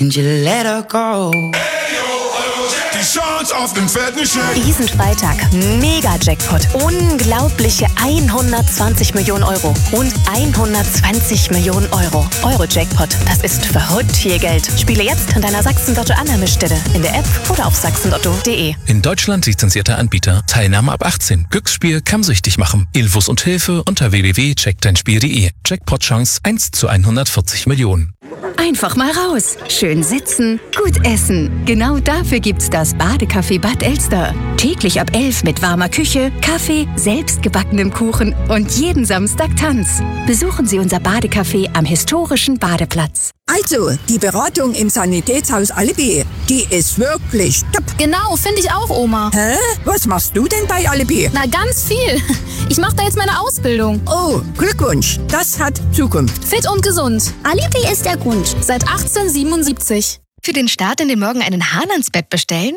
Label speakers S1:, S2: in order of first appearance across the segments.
S1: and you let her go.
S2: Die Chance auf den fetten Scheck.
S3: Diesen Freitag Mega-Jackpot. Unglaubliche 120 Millionen Euro und 120 Millionen Euro. Euro-Jackpot, das ist verrückt viel Geld. Spiele jetzt an deiner Sachsen-Lotto-Annahmestelle, in der App oder auf sachsenlotto.de.
S4: In Deutschland lizenzierter Anbieter. Teilnahme ab 18. Glücksspiel kann süchtig machen. Infos und Hilfe unter www.checkdeinspiel.de. Jackpot-Chance 1 zu 140 Millionen.
S5: Einfach mal raus. Schön sitzen, gut essen. Genau dafür gibt's das Badecafé Bad Elster. Täglich ab 11 mit warmer Küche, Kaffee, selbstgebackenem Kuchen und jeden Samstag Tanz. Besuchen Sie unser Badecafé am historischen Badeplatz.
S6: Also, die Beratung im Sanitätshaus Alibi, die ist wirklich top.
S7: Genau, finde ich auch, Oma.
S6: Hä? Was machst du denn bei Alibi?
S7: Na, ganz viel. Ich mache da jetzt meine Ausbildung.
S6: Oh, Glückwunsch. Das hat Zukunft.
S7: Fit und gesund.
S8: Alibi ist der Grund.
S7: Seit 1877.
S9: Für den Start in den Morgen einen Hahn ans Bett bestellen?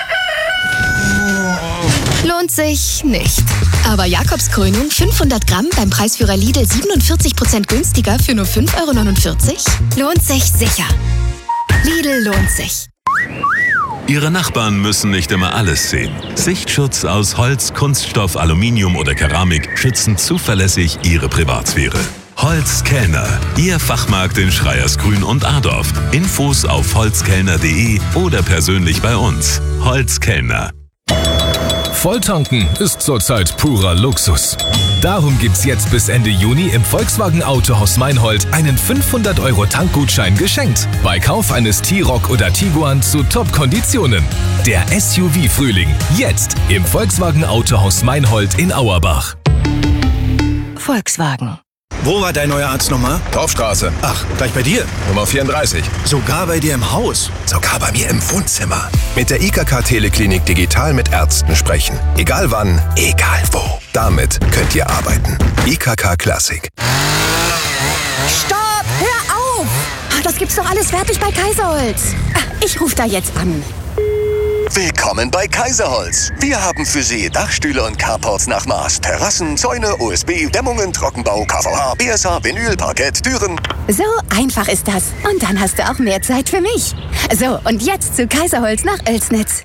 S9: Lohnt sich nicht. Aber Jakobskrönung 500 Gramm beim Preisführer Lidl 47% günstiger für nur 5,49 €? Lohnt sich sicher. Lidl lohnt sich.
S10: Ihre Nachbarn müssen nicht immer alles sehen. Sichtschutz aus Holz, Kunststoff, Aluminium oder Keramik schützen zuverlässig Ihre Privatsphäre. Holzkellner, Ihr Fachmarkt in Schreiersgrün und Adorf. Infos auf holzkellner.de oder persönlich bei uns. Holzkellner.
S11: Volltanken ist zurzeit purer Luxus. Darum gibt's jetzt bis Ende Juni im Volkswagen Autohaus Meinhold einen 500 € Tankgutschein geschenkt. Bei Kauf eines T-Roc oder Tiguan zu Top-Konditionen. Der SUV-Frühling. Jetzt im Volkswagen Autohaus Meinhold in Auerbach.
S3: Volkswagen.
S12: Wo war dein neuer Arzt nochmal?
S13: Dorfstraße.
S12: Ach, gleich bei dir?
S13: Nummer 34.
S12: Sogar bei dir im Haus?
S13: Sogar bei mir im Wohnzimmer. Mit der IKK Teleklinik digital mit Ärzten sprechen. Egal wann, egal wo. Damit könnt ihr arbeiten. IKK Classic.
S5: Stopp! Hör auf! Das gibt's doch alles fertig bei Kaiserholz. Ich rufe da jetzt an.
S14: Willkommen bei Kaiserholz. Wir haben für Sie Dachstühle und Carports nach Maß, Terrassen, Zäune, OSB, Dämmungen, Trockenbau, KVH, BSH, Vinyl, Parkett, Türen.
S5: So einfach ist das. Und dann hast du auch mehr Zeit für mich. So, und jetzt zu Kaiserholz nach Oelsnitz.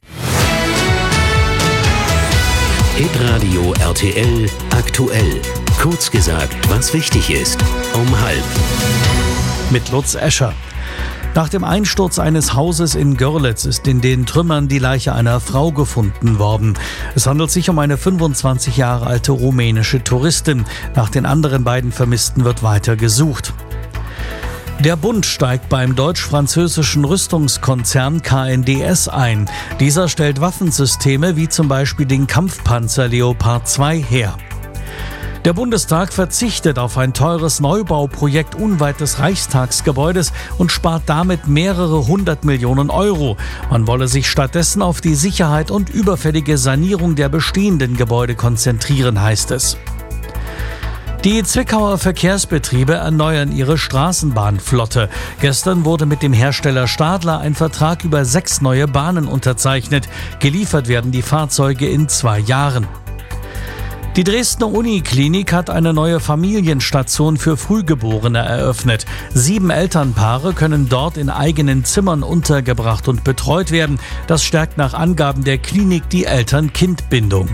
S15: Hitradio RTL aktuell. Kurz gesagt, was wichtig ist. Um 12:30.
S16: Mit Lutz Escher. Nach dem Einsturz eines Hauses in Görlitz ist in den Trümmern die Leiche einer Frau gefunden worden. Es handelt sich um eine 25 Jahre alte rumänische Touristin. Nach den anderen beiden Vermissten wird weiter gesucht. Der Bund steigt beim deutsch-französischen Rüstungskonzern KNDS ein. Dieser stellt Waffensysteme wie zum Beispiel den Kampfpanzer Leopard 2 her. Der Bundestag verzichtet auf ein teures Neubauprojekt unweit des Reichstagsgebäudes und spart damit mehrere 100 Millionen €. Man wolle sich stattdessen auf die Sicherheit und überfällige Sanierung der bestehenden Gebäude konzentrieren, heißt es. Die Zwickauer Verkehrsbetriebe erneuern ihre Straßenbahnflotte. Gestern wurde mit dem Hersteller Stadler ein Vertrag über 6 neue Bahnen unterzeichnet. Geliefert werden die Fahrzeuge in 2 Jahren. Die Dresdner Uniklinik hat eine neue Familienstation für Frühgeborene eröffnet. 7 Elternpaare können dort in eigenen Zimmern untergebracht und betreut werden. Das stärkt nach Angaben der Klinik die Eltern-Kind-Bindung.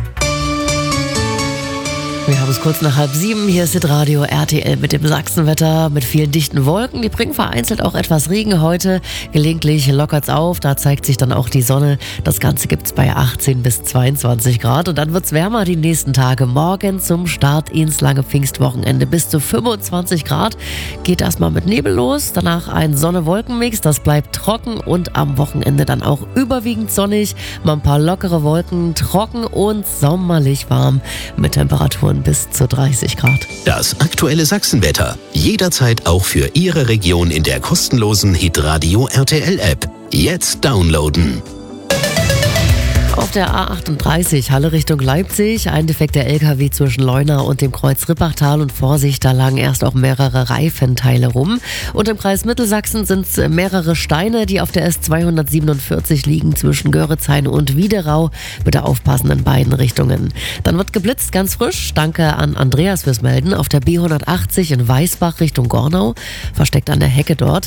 S17: Wir haben es kurz nach 6:30. Hier ist Hitradio RTL mit dem Sachsenwetter, mit vielen dichten Wolken. Die bringen vereinzelt auch etwas Regen heute. Gelegentlich lockert's auf, da zeigt sich dann auch die Sonne. Das Ganze gibt's bei 18 bis 22 Grad. Und dann wird's wärmer die nächsten Tage. Morgen zum Start ins lange Pfingstwochenende bis zu 25 Grad. Geht erstmal mit Nebel los, danach ein Sonne-Wolken-Mix. Das bleibt trocken und am Wochenende dann auch überwiegend sonnig. Mal ein paar lockere Wolken, trocken und sommerlich warm mit Temperaturen bis zu 30 Grad.
S15: Das aktuelle Sachsenwetter. Jederzeit auch für Ihre Region in der kostenlosen Hitradio RTL App. Jetzt downloaden.
S17: Auf der A38 Halle Richtung Leipzig, ein defekter LKW zwischen Leuna und dem Kreuz Rippachtal und Vorsicht, da lagen erst auch mehrere Reifenteile rum. Und im Kreis Mittelsachsen sind es mehrere Steine, die auf der S247 liegen zwischen Göritzhain und Widerau. Bitte aufpassen in beiden Richtungen. Dann wird geblitzt, ganz frisch. Danke an Andreas fürs Melden. Auf der B180 in Weißbach Richtung Gornau, versteckt an der Hecke dort.